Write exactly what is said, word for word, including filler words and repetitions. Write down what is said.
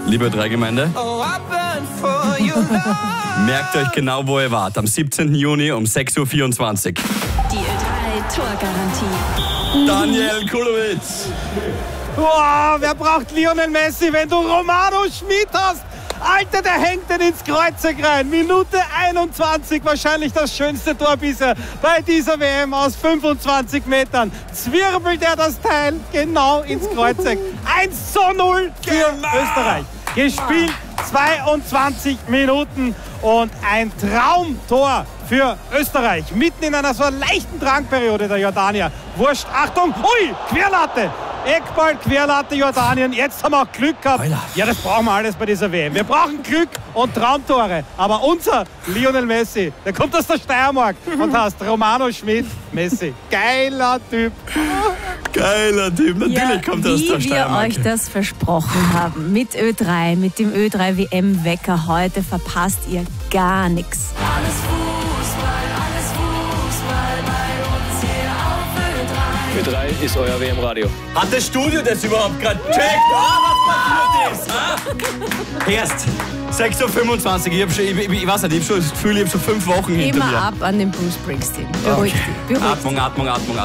Liebe drei Gemeinde, merkt euch genau, wo ihr wart. Am siebzehnten Juni um sechs Uhr vierundzwanzig. Die Ö drei Torgarantie. Daniel Kulowitz. Wow, wer braucht Lionel Messi, wenn du Romano Schmid hast? Alter, der hängt den ins Kreuzeck rein. Minute einundzwanzig, wahrscheinlich das schönste Tor bisher bei dieser W M aus fünfundzwanzig Metern. Zwirbelt er das Teil genau ins Kreuzeck. eins zu null für Österreich. Gespielt zweiundzwanzig Minuten und ein Traumtor für Österreich. Mitten in einer so leichten Drangperiode der Jordanier. Wurscht, Achtung, ui, Querlatte. Eckball, Querlatte, Jordanien. Jetzt haben wir auch Glück gehabt. Ja, das brauchen wir alles bei dieser W M. Wir brauchen Glück und Traumtore. Aber unser Lionel Messi, der kommt aus der Steiermark und heißt Romano Schmid Messi. Geiler Typ. Geiler Typ, natürlich Ja, kommt er aus der wie wir Steiermark. euch das versprochen haben, mit Ö drei, mit dem Ö drei W M-Wecker heute verpasst ihr gar nichts. Alles Fußball, alles Fußball bei uns hier auf Ö drei. Ö drei ist euer W M-Radio. Hat das Studio das überhaupt gerade checkt? Ah, was passiert ist? Ah? Erst sechs Uhr fünfundzwanzig. Ich, hab schon, ich, ich, ich weiß nicht, ich habe schon das Gefühl, ich habe schon fünf Wochen hinter Immer mir. ab an den Bruce Springsteen. Beruhig Okay. dich. Beruhig dich. Atmung, Atmung, Atmung.